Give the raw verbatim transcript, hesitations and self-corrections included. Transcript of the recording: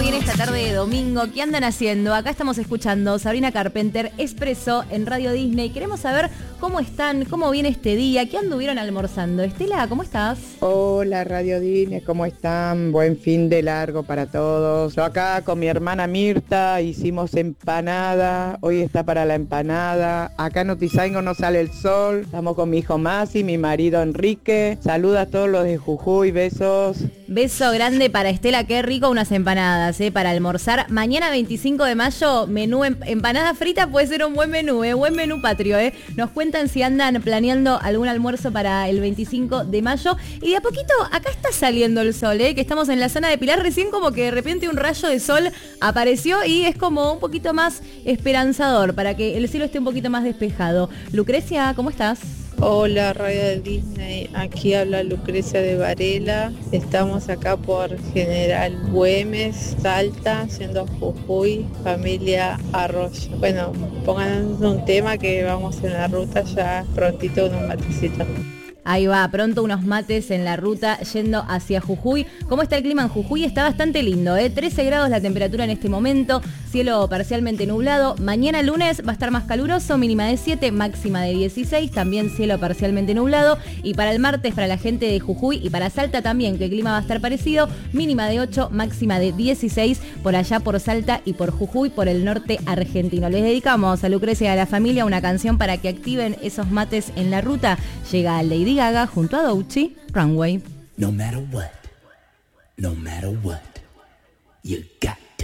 viene esta tarde de domingo? ¿Qué andan haciendo? Acá estamos escuchando Sabrina Carpenter, Expreso en Radio Disney. Queremos saber cómo están, cómo viene este día, qué anduvieron almorzando. Estela, ¿cómo estás? Hola Radio Disney, ¿cómo están? Buen fin de largo para todos. Yo acá con mi hermana Mirta hicimos empanada, hoy está para la empanada. Acá en Otizaingo no sale el sol, estamos con mi hijo Masi, mi marido Enrique. Saluda a todos los de Jujuy, besos. Beso grande para Estela, qué rico unas empanadas, ¿eh? Para almorzar. Mañana veinticinco de mayo, menú em- empanada frita puede ser un buen menú, ¿eh? Buen menú patrio, ¿eh? Nos cuentan si andan planeando algún almuerzo para el veinticinco de mayo. Y de a poquito, acá está saliendo el sol, ¿eh? Que estamos en la zona de Pilar, recién como que de repente un rayo de sol apareció y es como un poquito más esperanzador para que el cielo esté un poquito más despejado. Lucrecia, ¿cómo estás? Hola, Radio de Disney, aquí habla Lucrecia de Varela. Estamos acá por General Güemes, Salta, siendo Jujuy, familia Arroyo. Bueno, pónganos un tema que vamos en la ruta ya prontito unos matecitos. Ahí va, pronto unos mates en la ruta yendo hacia Jujuy. ¿Cómo está el clima en Jujuy? Está bastante lindo, ¿eh? trece grados la temperatura en este momento, cielo parcialmente nublado. Mañana lunes va a estar más caluroso, mínima de siete, máxima de dieciséis, también cielo parcialmente nublado. Y para el martes, para la gente de Jujuy y para Salta también, que el clima va a estar parecido, mínima de ocho, máxima de dieciséis, por allá por Salta y por Jujuy, por el norte argentino. Les dedicamos a Lucrecia y a la familia una canción para que activen esos mates en la ruta. Llega Lady Gaga junto a Doechii, Runway. No matter what, no matter what, you got